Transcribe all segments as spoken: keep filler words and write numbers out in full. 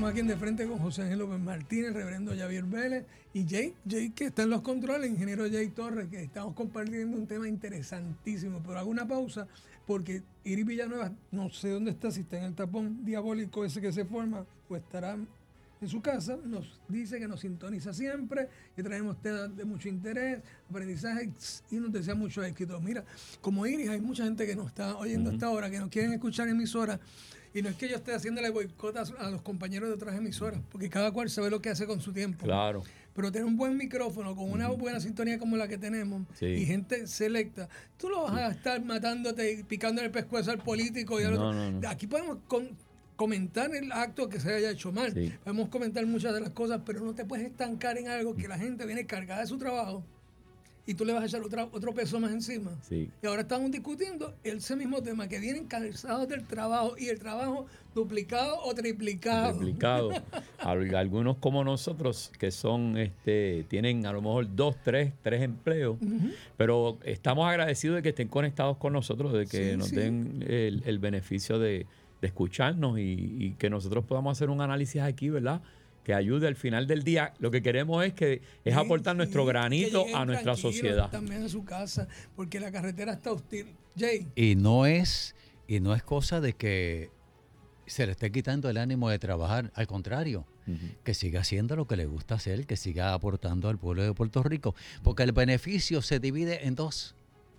Estamos aquí en De Frente con José Ángel López Martínez, reverendo Javier Vélez y Jay, Jay que está en los controles, ingeniero Jay Torres, que estamos compartiendo un tema interesantísimo. Pero hago una pausa porque Iris Villanueva, no sé dónde está, si está en el tapón diabólico ese que se forma o estará en su casa, nos dice que nos sintoniza siempre, que traemos temas de mucho interés, aprendizaje y nos desea mucho éxito. Mira, como Iris, hay mucha gente que nos está oyendo uh-huh. hasta ahora, que nos quieren escuchar emisoras. Y no es que yo esté haciéndole boicotas a los compañeros de otras emisoras, porque cada cual sabe lo que hace con su tiempo. Claro. Pero tener un buen micrófono, con una buena sintonía como la que tenemos, sí. y gente selecta, tú lo vas sí. a estar matándote y picando en el pescuezo al político y al no, otro. No, no. Aquí podemos con, comentar el acto que se haya hecho mal. Sí. Podemos comentar muchas de las cosas, pero no te puedes estancar en algo que la gente viene cargada de su trabajo y tú le vas a echar otra, otro peso más encima. Sí. Y ahora estamos discutiendo ese mismo tema, que vienen cansados del trabajo y el trabajo duplicado o triplicado. Triplicado. Algunos como nosotros que son, este, tienen a lo mejor dos, tres, tres empleos, uh-huh. pero estamos agradecidos de que estén conectados con nosotros, de que sí, nos sí. den el, el beneficio de, de escucharnos y, y que nosotros podamos hacer un análisis aquí, ¿verdad?, que ayude al final del día. Lo que queremos es que es sí, aportar sí, nuestro granito a nuestra sociedad. También a su casa, porque la carretera está hostil. Jay. Y no es, y no es cosa de que se le esté quitando el ánimo de trabajar. Al contrario, uh-huh. que siga haciendo lo que le gusta hacer, que siga aportando al pueblo de Puerto Rico. Porque el beneficio se divide en dos.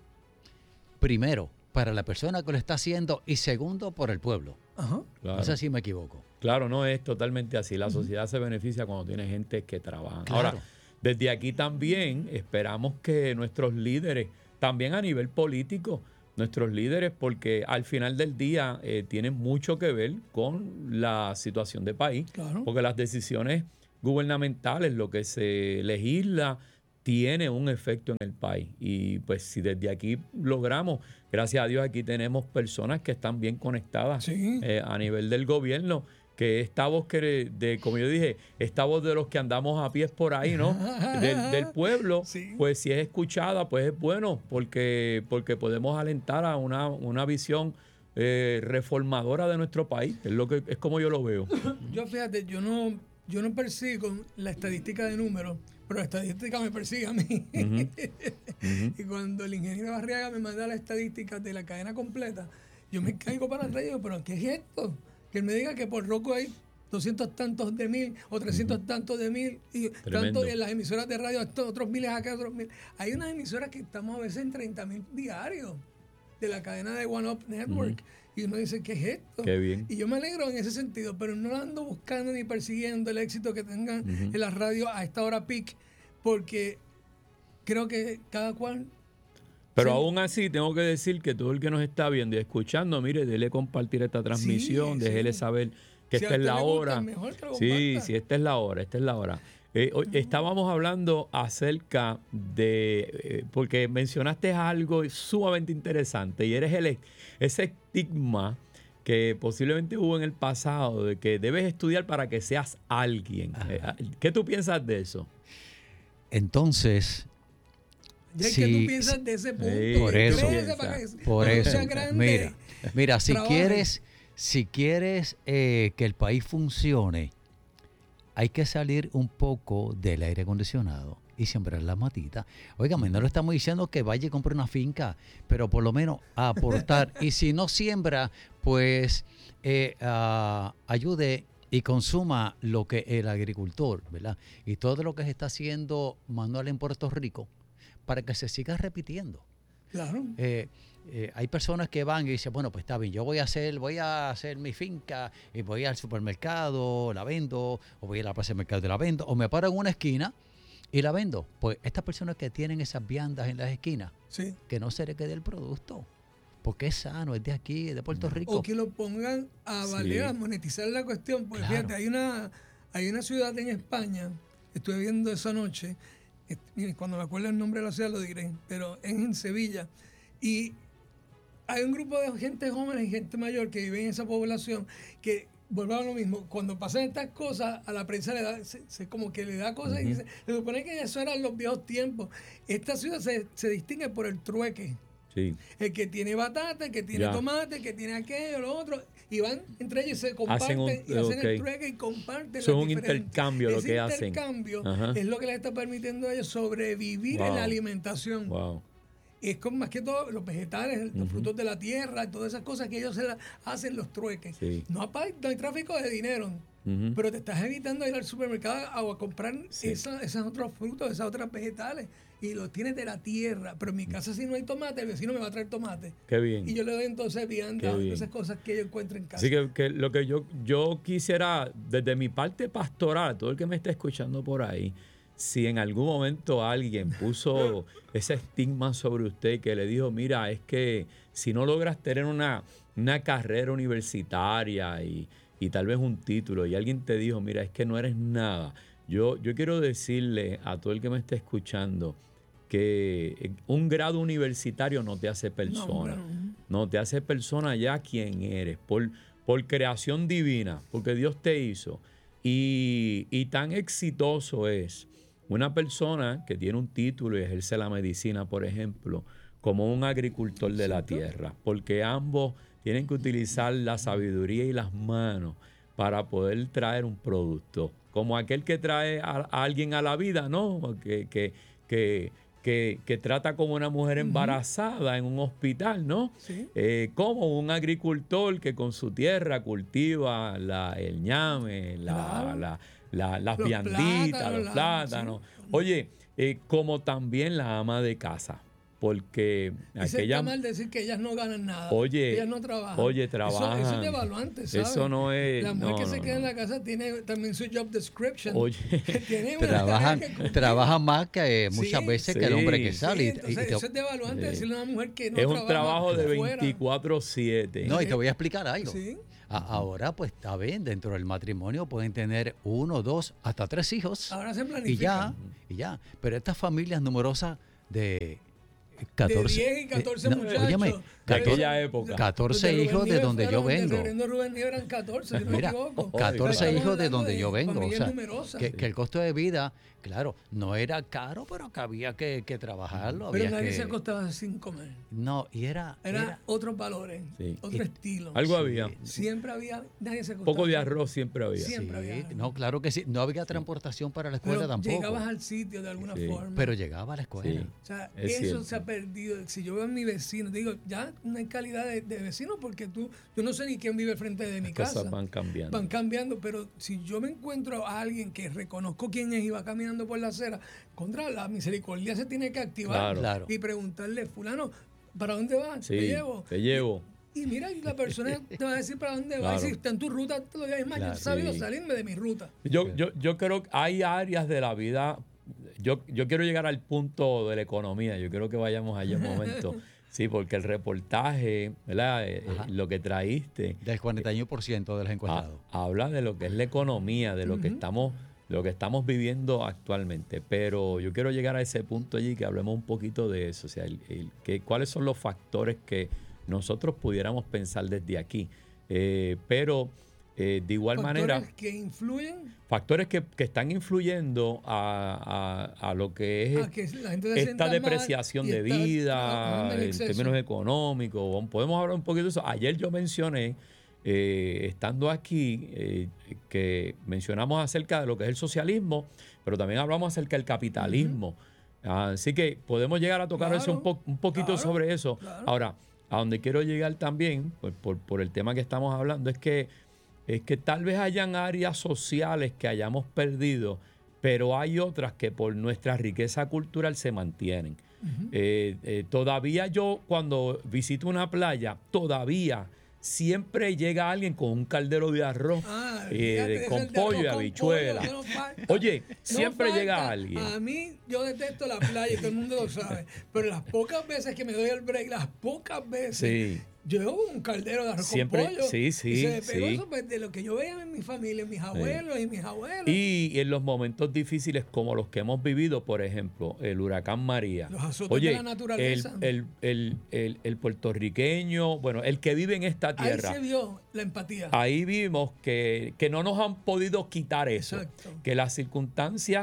Primero, para la persona que lo está haciendo, y segundo, por el pueblo. Ajá. Claro. No sé si me equivoco. Claro, no es totalmente así. La sociedad uh-huh. se beneficia cuando tiene gente que trabaja. Claro. Ahora, desde aquí también esperamos que nuestros líderes, también a nivel político, nuestros líderes, porque al final del día eh, tienen mucho que ver con la situación del país, claro. porque las decisiones gubernamentales, lo que se legisla, tiene un efecto en el país. Y pues si desde aquí logramos, gracias a Dios aquí tenemos personas que están bien conectadas sí. eh, a nivel del gobierno, que esta voz que, de, como yo dije, esta voz de los que andamos a pies por ahí, ¿no? Del, del pueblo, sí. pues si es escuchada, pues es bueno, porque, porque podemos alentar a una, una visión eh, reformadora de nuestro país. Es lo que es como yo lo veo. Yo fíjate, yo no, yo no persigo la estadística de números, pero la estadística me persigue a mí. Uh-huh. Uh-huh. Y cuando el ingeniero Barriaga me manda las estadísticas de la cadena completa, yo me caigo para atrás y digo, ¿pero qué es esto? Que él me diga que por Roku hay doscientos tantos de mil o trescientos uh-huh. tantos de mil y tanto en las emisoras de radio, otros miles acá, otros miles. Hay unas emisoras que estamos a veces en treinta mil diarios de la cadena de One Up Network. Uh-huh. Y uno dice, ¿qué es esto? Qué bien. Y yo me alegro en ese sentido, pero no ando buscando ni persiguiendo el éxito que tengan uh-huh. en la radio a esta hora peak, porque creo que cada cual... Pero sí. aún así tengo que decir que todo el que nos está viendo y escuchando, mire, déle compartir esta transmisión, sí, déjele sí. saber que si esta es la hora. Sí, sí, esta es la hora, esta es la hora. Eh, uh-huh. Estábamos hablando acerca de, eh, porque mencionaste algo sumamente interesante y eres el, ese estigma que posiblemente hubo en el pasado de que debes estudiar para que seas alguien. Eh, ¿Qué tú piensas de eso? Entonces... ¿Qué sí, tú piensas de ese punto? Sí, por eso, por eso. Mira, mira, si trabaje. quieres, si quieres eh, que el país funcione, hay que salir un poco del aire acondicionado y sembrar la matita. Óigame, no le estamos diciendo que vaya y compre una finca, pero por lo menos a aportar. Y si no siembra, pues eh, uh, ayude y consuma lo que el agricultor, ¿verdad? Y todo lo que se está haciendo manual en Puerto Rico, para que se siga repitiendo. Claro. Eh, eh, hay personas que van y dicen, bueno, pues está bien, yo voy a hacer, voy a hacer mi finca y voy al supermercado, la vendo, o voy a la plaza de mercado y la vendo, o me paro en una esquina y la vendo. Pues estas personas que tienen esas viandas en las esquinas, sí. que no se le quede el producto, porque es sano, es de aquí, es de Puerto Rico. O que lo pongan a valer, sí. a monetizar la cuestión. Porque claro. fíjate, hay una, hay una ciudad en España, estuve viendo esa noche, cuando me acuerdo el nombre de la ciudad lo diré, pero es en Sevilla, y hay un grupo de gente joven y gente mayor que vive en esa población que vuelve a lo mismo. Cuando pasan estas cosas, a la prensa le da, se, se como que le da cosas uh-huh. y dice, se supone que eso eran los viejos tiempos. Esta ciudad se, se distingue por el trueque. Sí. El que tiene batata, el que tiene Ya. tomate, el que tiene aquello, lo otro. Y van entre ellos y se comparten Hacen un- y hacen okay. el trueque y comparten. Eso las es un diferentes. intercambio lo Ese que hacen. intercambio Ajá. es lo que les está permitiendo a ellos sobrevivir Wow. en la alimentación. Wow. Es como más que todo los vegetales, los frutos de la tierra, todas esas cosas que ellos se la- hacen los trueques. Sí. No, hay, no hay tráfico de dinero, Ujú. pero te estás evitando ir al supermercado a, a comprar Sí. esa- esos otros frutos, esas otras vegetales, y los tienes de la tierra. Pero en mi casa, si no hay tomate, el vecino me va a traer tomate. Qué bien. Y yo le doy entonces vianda, Qué bien. esas cosas que yo encuentro en casa. Así que, que lo que yo, yo quisiera, desde mi parte pastoral, todo el que me está escuchando por ahí, si en algún momento alguien puso ese estigma sobre usted que le dijo, mira, es que si no logras tener una, una carrera universitaria y, y tal vez un título, y alguien te dijo, mira, es que no eres nada, yo, yo quiero decirle a todo el que me esté escuchando que un grado universitario no te hace persona, No, no. no te hace persona ya quien eres, por, por creación divina, porque Dios te hizo. Y, y tan exitoso es una persona que tiene un título y ejerce la medicina, por ejemplo, como un agricultor de la tierra, porque ambos tienen que utilizar la sabiduría y las manos para poder traer un producto. Como aquel que trae a, a alguien a la vida, ¿no? Que, que, que, que, que trata como una mujer embarazada en un hospital, ¿no? Sí. Eh, como un agricultor que con su tierra cultiva la, el ñame, la, Claro. la, la- las Los vianditas, plátanos, los la- plátanos. sí. Oye, eh, como también la ama de casa, porque Y se aquella... está mal decir que ellas no ganan nada. Oye, ellas no trabajan. oye, Eso- trabajan. Eso, es devaluante, ¿sabes? Eso no es- La mujer no, que no, se queda no. en la casa tiene también su job description. Oye. Que tiene una Trabajan, tarea que cumplir. trabajan más que eh, muchas Sí, veces sí, que el hombre que sí, sale. Y- y entonces, te- eso es devaluante Sí. decirle a una mujer que no es trabaja un trabajo de fuera. veinticuatro siete. no, y te voy a explicar algo. Sí. A- ahora, pues está bien, dentro del matrimonio pueden tener uno, dos, hasta tres hijos. Ahora se Y ya, planifica. y ya. Pero estas familias numerosas de catorce. de diez y catorce eh, no, muchachos. óyeme, De catorce aquella época. catorce Los de hijos Rubén de Nieves donde yo fueron- de vengo. Reverendo Rubén Nieves eran catorce, si no me Mira, equivoco. catorce Estamos hijos de hablando donde yo vengo. O familias sea, numerosas. que, que el costo de vida, claro, no era caro, pero que había que, que trabajarlo. Pero había nadie que- se acostaba sin comer. No, y era. Era, era- otros valores, Sí. otro Y- estilo. Algo había. Siempre había, nadie se Un acostaba. poco de sin- arroz siempre había. Siempre sí, había. no, claro que sí. No había transportación para la escuela Pero tampoco. llegabas al sitio de alguna Sí. forma. Pero llegaba a la escuela. Sí. O sea, Es eso cierto. se ha perdido. Si yo veo a mi vecino, digo, ya no hay calidad de, de vecino porque tú, yo no sé ni quién vive frente de mi Las casa. cosas van cambiando. Van cambiando, pero si yo me encuentro a alguien que reconozco quién es y va caminando por la acera, contra la misericordia se tiene que activar Claro. Claro. y preguntarle, fulano, ¿para dónde vas? Sí, Te llevo. te llevo. Y mira, y la persona te va a decir para dónde va. Claro. Y si está en tu ruta, te lo digo, es más, yo Claro, he sabido sí. salirme de mi ruta. Yo, yo, yo creo que hay áreas de la vida. Yo, yo quiero llegar al punto de la economía. Yo creo que vayamos allá un momento. Sí, porque el reportaje, ¿verdad? Eh, eh, Ajá. lo que traíste Del cuarenta y uno por ciento de los ha- encuestados. habla de lo que es la economía, de lo que estamos, lo que estamos viviendo actualmente. Pero yo quiero llegar a ese punto allí que hablemos un poquito de eso. O sea, el- el- que, cuáles son los factores que nosotros pudiéramos pensar desde aquí. Eh, pero eh, de igual Factores manera, que influyen factores que, que están influyendo a, a- a lo que es a que la gente se sienta esta mal depreciación y de está vida trabajando en en exceso. términos económicos. Podemos hablar un poquito de eso. Ayer yo mencioné, eh, estando aquí, eh, que mencionamos acerca de lo que es el socialismo, pero también hablamos acerca del capitalismo. Así que podemos llegar a tocar Claro, eso un, po- un poquito claro, sobre eso. claro. Ahora, a donde quiero llegar también, pues, por, por el tema que estamos hablando, es que, es que tal vez hayan áreas sociales que hayamos perdido, pero hay otras que por nuestra riqueza cultural se mantienen. Eh, eh, todavía yo cuando visito una playa, todavía siempre llega alguien con un caldero de arroz, Ah, eh, fíjate, de- ese con es el de pollo y arroz con habichuela. pollo, eso no falta. Oye, No siempre falta. llega alguien. A mí, yo detesto la playa y todo el mundo lo sabe. Pero las pocas veces que me doy el break, las pocas veces, Sí. yo veo un caldero de arroz Siempre- con pollo. sí, sí, y se me pegó sí. eso, pues, de lo que yo veía en mi familia, en mis abuelos y mis abuelos. Y en los momentos difíciles como los que hemos vivido, por ejemplo, el huracán María. Los azotes Oye, de la naturaleza. El, el, el, el, el puertorriqueño, bueno, el que vive en esta Ahí tierra, se vio la empatía. ahí vimos que, que no nos han podido quitar eso. Exacto. Que las circunstancias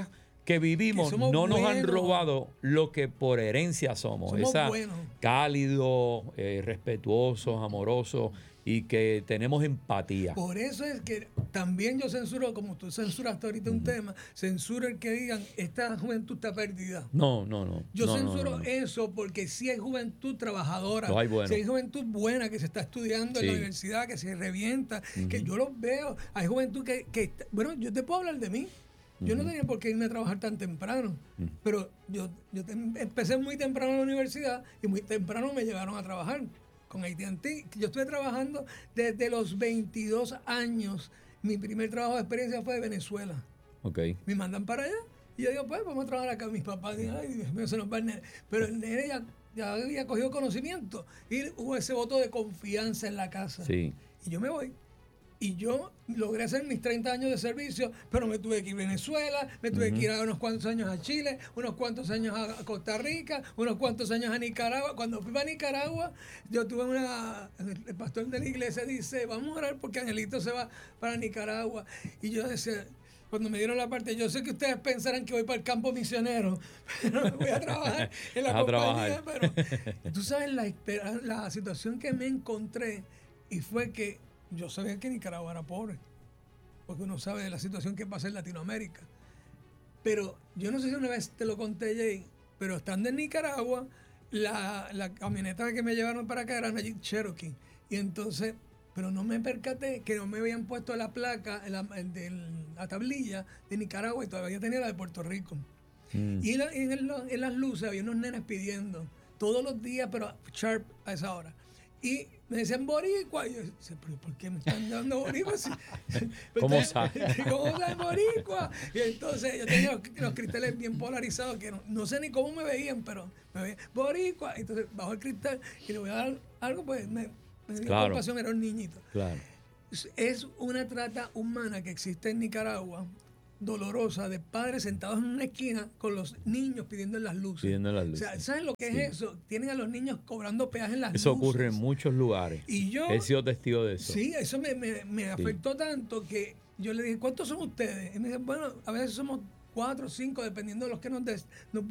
que vivimos que no nos buenos. han robado lo que por herencia somos. Somos Esa buenos. cálidos, eh, respetuosos, amorosos y que tenemos empatía. Por eso es que también yo censuro, como tú censuraste ahorita uh-huh. un tema, censuro el que digan, esta juventud está perdida. No, no, no. Yo no, censuro no, no, no. eso porque si hay juventud trabajadora, hay bueno. si hay juventud buena que se está estudiando sí. en la universidad, que se revienta, uh-huh. que yo los veo. Hay juventud que, que, bueno, yo te puedo hablar de mí. Yo uh-huh. no tenía por qué irme a trabajar tan temprano, uh-huh. pero yo, yo te, empecé muy temprano en la universidad y muy temprano me llevaron a trabajar con A T and T. Yo estuve trabajando desde los veintidós años. Mi primer trabajo de experiencia fue de Venezuela. Okay. Me mandan para allá y yo digo, pues vamos a trabajar acá. Mis papás dicen, ay, Dios mío, se nos va el nene. Pero el nene ya, ya había cogido conocimiento y hubo ese voto de confianza en la casa. Sí. Y yo me voy. Y yo logré hacer mis treinta años de servicio, pero me tuve que ir a Venezuela, me tuve uh-huh. que ir a unos cuantos años a Chile, unos cuantos años a Costa Rica, unos cuantos años a Nicaragua. Cuando fui a Nicaragua, yo tuve una... El pastor de la iglesia dice, vamos a orar porque Angelito se va para Nicaragua. Y yo decía, cuando me dieron la parte, yo sé que ustedes pensarán que voy para el campo misionero, pero me voy a trabajar en la a compañía. Trabajar. Pero tú sabes la, la situación que me encontré y fue que yo sabía que Nicaragua era pobre, porque uno sabe de la situación que pasa en Latinoamérica. Pero yo no sé si una vez te lo conté, Jay, pero estando en Nicaragua, la, la camioneta que me llevaron para acá era una Jeep Cherokee. Y entonces, pero no me percaté que no me habían puesto la placa, la, de la tablilla de Nicaragua y todavía tenía la de Puerto Rico. Mm. Y en, en, el, en las luces había unos nenes pidiendo, todos los días, pero sharp a esa hora. Y me decían boricua. Y yo decía, pero ¿por qué me están dando boricua? ¿Cómo sabes? ¿Cómo sabes boricua? Y entonces yo tenía los, los cristales bien polarizados que no, no sé ni cómo me veían, pero me veían boricua. Entonces bajo el cristal y le voy a dar algo, pues me, me dio claro. compasión, era un niñito. Claro. Es una trata humana que existe en Nicaragua, dolorosa, de padres sentados en una esquina con los niños pidiendo en las luces. Pidiendo las luces. O sea, ¿saben lo que sí. es eso? Tienen a los niños cobrando peaje en las eso luces. Eso ocurre en muchos lugares. Y yo... He sido testigo de eso. Sí, eso me, me, me sí. afectó tanto que yo le dije, ¿cuántos son ustedes? Y me dicen, bueno, a veces somos cuatro o cinco, dependiendo de los que nos, des, nos